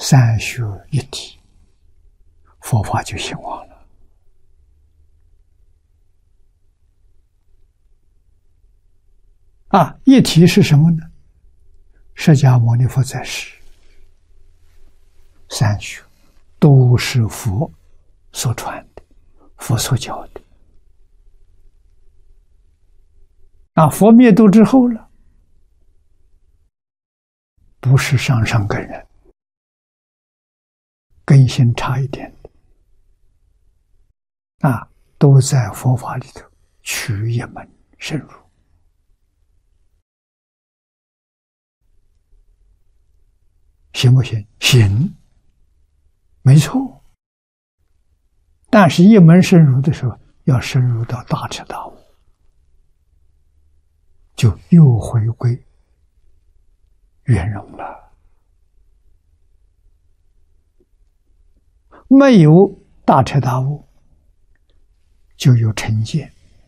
三学一体，佛法就兴旺了。一体是什么呢？释迦牟尼佛在世，三学都是佛所传的，佛所教的。佛灭度之后了，不是上上根人，根性差一点的，都在佛法里头取一门深入。行不行？行，没错。但是一门深入的时候，要深入到大彻大悟，就又回归圆融了。没有大彻大悟，就有成见。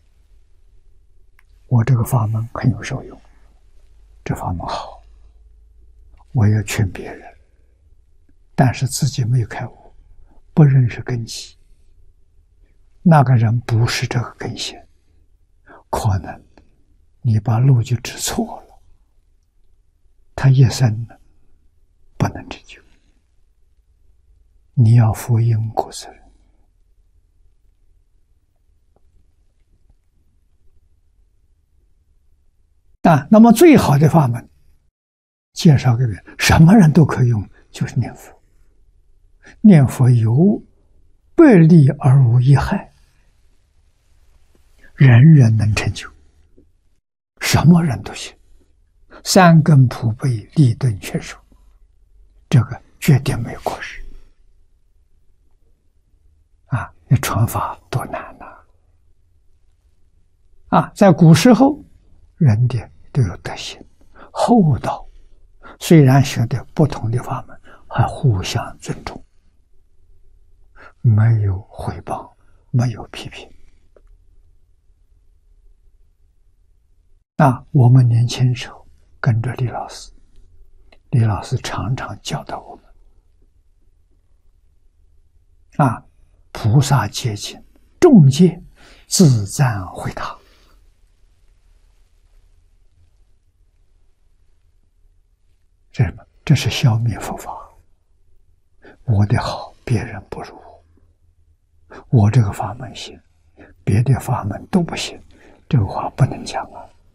我这个法门很有受用，这法门好，我要劝别人，但是自己没有开悟，不认识根基，那个人不是这个根性，可能你把路就指错了，他一生不能成就，你要负因果责任。那么最好的法门介绍给别人，什么人都可以用，就是念佛。念佛有百利而无一害，人人能成就，什么人都行。三根普被，利钝全收，这个绝对没有过失。那传法多难呐！在古时候，人的都有德行，厚道，虽然学的不同的法门，还互相尊重，没有诽谤，没有批评。我们年轻时候跟着李老师，李老师常常教导我们，菩萨戒经，众戒自赞回答。这是什么？这是消灭佛法。我的好，别人不如我这个法门行，别的法门都不行，这个话不能讲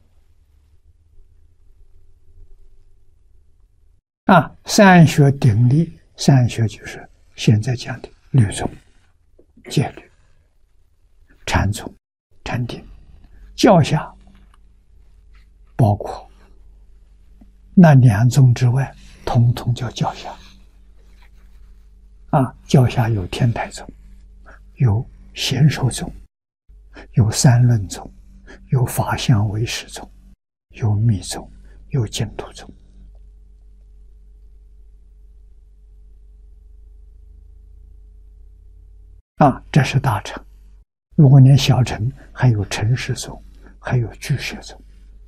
三学顶礼，三学就是现在讲的律宗、戒律、禅宗、禅定，教下包括那两宗之外，统统叫教下。教下有天台宗，有显首宗，有三论宗，有法相唯识宗，有密宗，有净土宗。这是大乘。如果连小乘，还有陈氏宗，还有巨舍宗。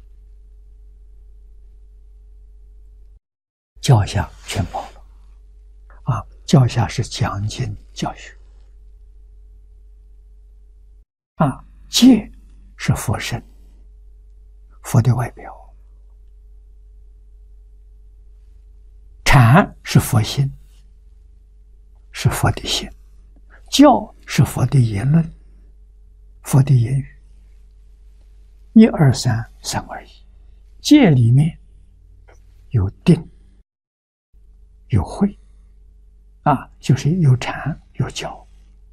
教下全包了。教下是讲经教学。戒是佛身，佛的外表。禅是佛心，是佛的心。教是佛的言论，佛的言语。一二三，三二一。戒里面有定，有慧，就是有禅有教。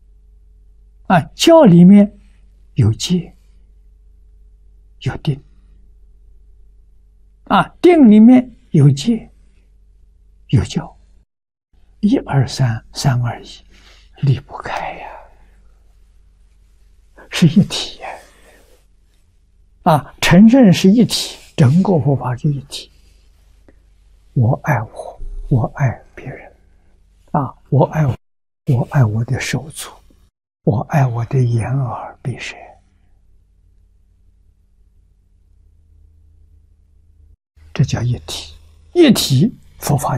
教里面有戒有定，定里面有戒有教。一二三，三二一，离不开呀，是一体呀。承认是一体，整个佛法是一体。我爱我，我爱别人，我爱我的手足，我爱我的眼耳鼻舌，这叫一体。一体，佛法